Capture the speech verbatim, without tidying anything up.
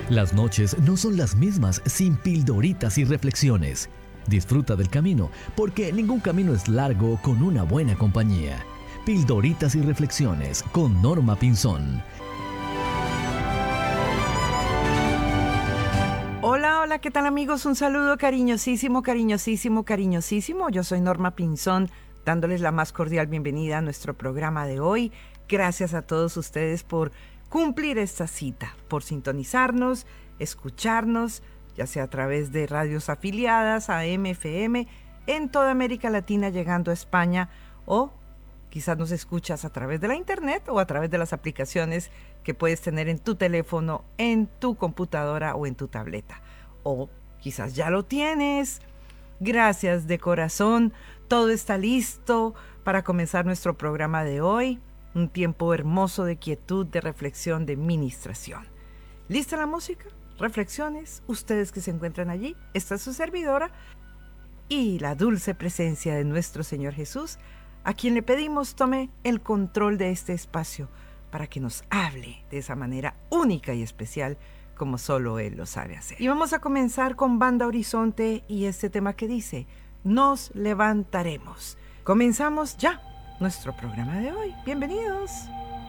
Las noches no son las mismas sin pildoritas y reflexiones. Disfruta del camino, porque ningún camino es largo con una buena compañía. Pildoritas y reflexiones con Norma Pinzón. Hola, hola, ¿qué tal amigos? Un saludo cariñosísimo, cariñosísimo, cariñosísimo. Yo soy Norma Pinzón, dándoles la más cordial bienvenida a nuestro programa de hoy. Gracias a todos ustedes por cumplir esta cita, por sintonizarnos, escucharnos, ya sea a través de radios afiliadas, A M, F M, en toda América Latina, llegando a España, o quizás nos escuchas a través de la internet o a través de las aplicaciones que puedes tener en tu teléfono, en tu computadora o en tu tableta. O quizás ya lo tienes. Gracias de corazón. Todo está listo para comenzar nuestro programa de hoy. Un tiempo hermoso de quietud, de reflexión, de ministración. ¿Lista la música? Reflexiones. Ustedes que se encuentran allí. Esta es su servidora. Y la dulce presencia de nuestro Señor Jesús, a quien le pedimos tome el control de este espacio para que nos hable de esa manera única y especial como solo Él lo sabe hacer. Y vamos a comenzar con Banda Horizonte y este tema que dice, nos levantaremos. Comenzamos ya nuestro programa de hoy. Bienvenidos.